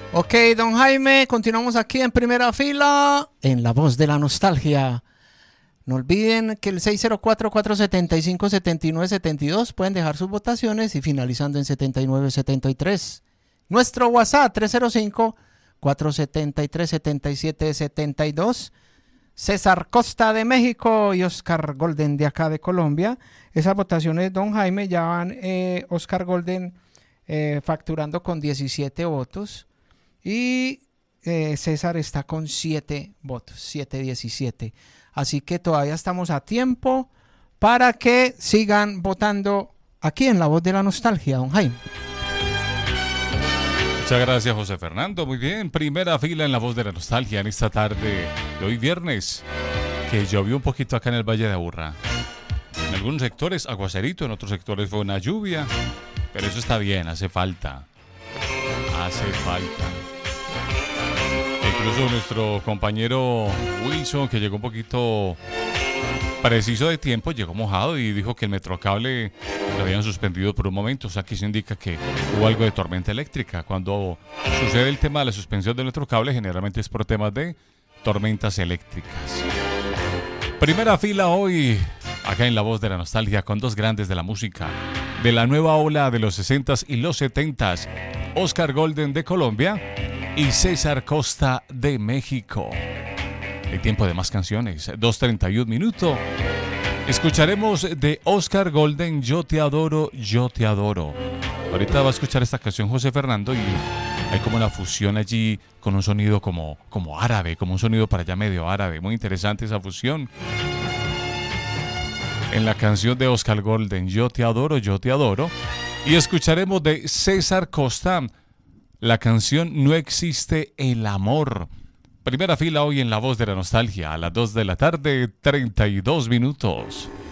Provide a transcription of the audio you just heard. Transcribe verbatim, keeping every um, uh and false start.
Ok, don Jaime, continuamos aquí en primera fila, en La Voz de la Nostalgia. No olviden que el seis cero cuatro, cuatro siete cinco, siete nueve siete dos pueden dejar sus votaciones y finalizando en setenta y nueve setenta y tres. Nuestro WhatsApp tres cero cinco, cuatro siete tres, siete siete siete dos. César Costa de México y Oscar Golden de acá de Colombia. Esas votaciones, don Jaime, ya van eh, Oscar Golden eh, facturando con diecisiete votos. Y eh, César está con siete votos, siete diecisiete. Así que todavía estamos a tiempo para que sigan votando aquí en La Voz de la Nostalgia, don Jaime. Muchas gracias, José Fernando. Muy bien, primera fila en La Voz de la Nostalgia en esta tarde de hoy viernes, que llovió un poquito acá en el Valle de Aburrá. En algunos sectores aguacerito, en otros sectores fue una lluvia, pero eso está bien, hace falta. Hace falta. Incluso nuestro compañero Wilson, que llegó un poquito preciso de tiempo, llegó mojado y dijo que el metrocable lo habían suspendido por un momento. O sea, que eso indica que hubo algo de tormenta eléctrica. Cuando sucede el tema de la suspensión del metrocable, generalmente es por temas de tormentas eléctricas. Primera fila hoy, acá en La Voz de la Nostalgia, con dos grandes de la música, de la nueva ola de los sesentas y los setentas, Oscar Golden de Colombia y César Costa de México. El tiempo de más canciones, dos treinta y un minutos. Escucharemos de Oscar Golden, Yo te adoro, yo te adoro. Ahorita va a escuchar esta canción José Fernando y hay como una fusión allí con un sonido como, como árabe, como un sonido para allá medio árabe. Muy interesante esa fusión. En la canción de Oscar Golden, Yo te adoro, yo te adoro. Y escucharemos de César Costa la canción No existe el amor. Primera fila hoy en La Voz de la Nostalgia, a las dos de la tarde, treinta y dos minutos.